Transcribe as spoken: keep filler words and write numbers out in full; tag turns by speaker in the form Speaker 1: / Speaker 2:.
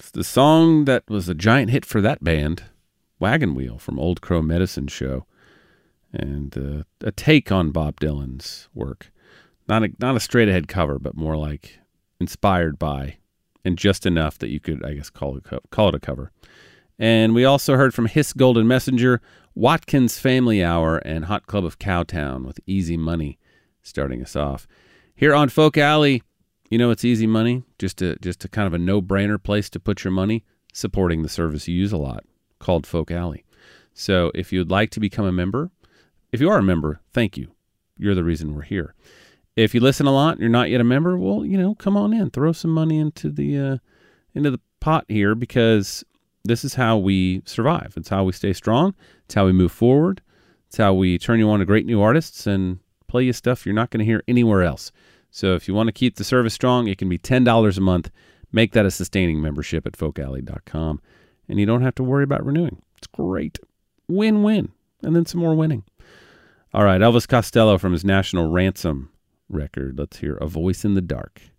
Speaker 1: It's the song that was a giant hit for that band, Wagon Wheel from Old Crow Medicine Show, and uh, a take on Bob Dylan's work. Not a, not a straight-ahead cover, but more like inspired by, and just enough that you could, I guess, call it, call it a cover. And we also heard from Hiss Golden Messenger, Watkins Family Hour, and Hot Club of Cowtown with Easy Money starting us off. Here on Folk Alley, you know it's easy money, just a, just a kind of a no-brainer place to put your money, supporting the service you use a lot, called Folk Alley. So if you'd like to become a member, if you are a member, thank you. You're the reason we're here. If you listen a lot and you're not yet a member, well, you know, come on in. Throw some money into the uh, into the pot here, because this is how we survive. It's how we stay strong. It's how we move forward. It's how we turn you on to great new artists and play you stuff you're not going to hear anywhere else. So if you want to keep the service strong, it can be ten dollars a month. Make that a sustaining membership at folk alley dot com. And you don't have to worry about renewing. It's great. Win-win. And then some more winning. All right, Elvis Costello from his National Ransom record. Let's hear A Voice in the Dark.